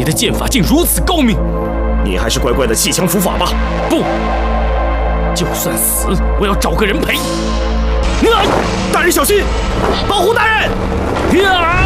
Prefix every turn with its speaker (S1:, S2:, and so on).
S1: 你的剑法竟如此高明，
S2: 你还是乖乖的弃枪伏法吧。
S1: 不，就算死，我要找个人陪。
S2: 大人小心，保护大人！
S1: 啊！